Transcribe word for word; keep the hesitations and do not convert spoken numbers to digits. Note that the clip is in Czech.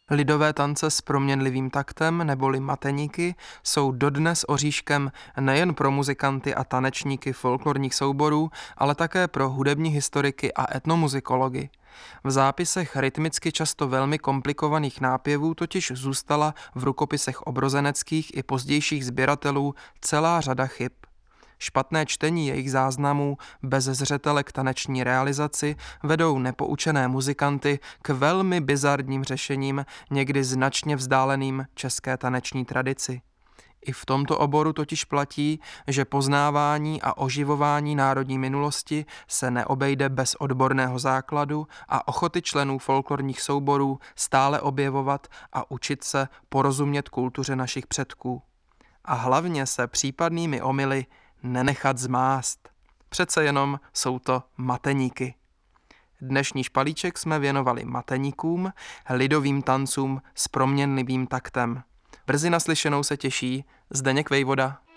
Lidové tance s proměnlivým taktem neboli mateníky jsou dodnes oříškem nejen pro muzikanty a tanečníky folklorních souborů, ale také pro hudební historiky a etnomuzikology. V zápisech rytmicky často velmi komplikovaných nápěvů totiž zůstala v rukopisech obrozeneckých i pozdějších sběratelů celá řada chyb. Špatné čtení jejich záznamů bez zřetele k taneční realizaci vedou nepoučené muzikanty k velmi bizarním řešením, někdy značně vzdáleným české taneční tradici. I v tomto oboru totiž platí, že poznávání a oživování národní minulosti se neobejde bez odborného základu a ochoty členů folklorních souborů stále objevovat a učit se porozumět kultuře našich předků. A hlavně se případnými omyly nenechat zmást. Přece jenom jsou to mateníky. Dnešní špalíček jsme věnovali mateníkům, lidovým tancům s proměnlivým taktem. Brzy naslyšenou se těší Zdeněk Vejvoda.